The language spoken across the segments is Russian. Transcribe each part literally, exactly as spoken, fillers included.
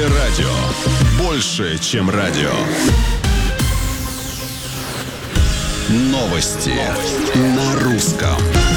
Радио. Больше, чем радио. Новости на русском.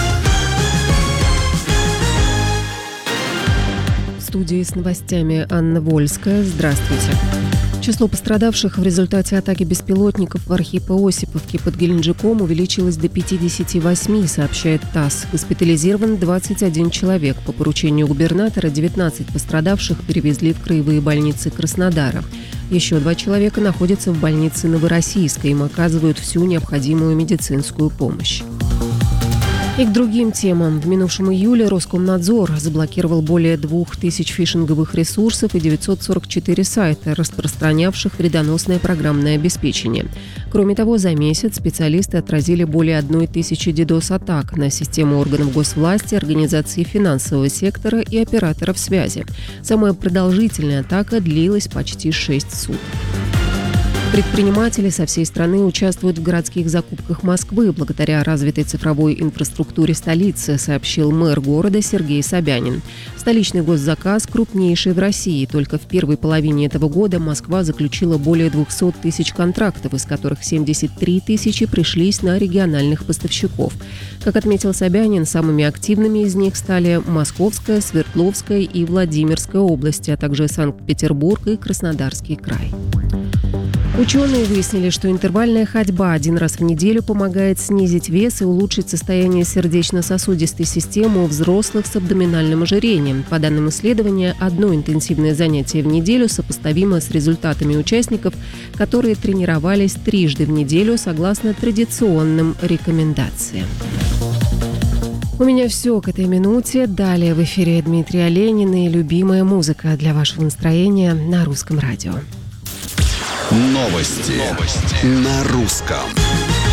В студии с новостями Анна Вольская. Здравствуйте. Число пострадавших в результате атаки беспилотников в Архипо-Осиповке под Геленджиком увеличилось до пятидесяти восьми, сообщает ТАСС. Госпитализирован двадцать один человек. По поручению губернатора девятнадцать пострадавших перевезли в краевые больницы Краснодара. Еще два человека находятся в больнице Новороссийска. Им оказывают всю необходимую медицинскую помощь. И к другим темам. В минувшем июле Роскомнадзор заблокировал более двух тысяч фишинговых ресурсов и девятьсот сорок четыре сайта, распространявших вредоносное программное обеспечение. Кроме того, за месяц специалисты отразили более одной тысячи дидос-атак на систему органов госвласти, организации финансового сектора и операторов связи. Самая продолжительная атака длилась почти шесть суток. Предприниматели со всей страны участвуют в городских закупках Москвы благодаря развитой цифровой инфраструктуре столицы, сообщил мэр города Сергей Собянин. Столичный госзаказ крупнейший в России. Только в первой половине этого года Москва заключила более двухсот тысяч контрактов, из которых семьдесят три тысячи пришлись на региональных поставщиков. Как отметил Собянин, самыми активными из них стали Московская, Свердловская и Владимирская области, а также Санкт-Петербург и Краснодарский край. Ученые выяснили, что интервальная ходьба один раз в неделю помогает снизить вес и улучшить состояние сердечно-сосудистой системы у взрослых с абдоминальным ожирением. По данным исследования, одно интенсивное занятие в неделю сопоставимо с результатами участников, которые тренировались трижды в неделю согласно традиционным рекомендациям. У меня все к этой минуте. Далее в эфире Дмитрий Оленин и любимая музыка для вашего настроения на Русском радио. Новости, Новости. на русском.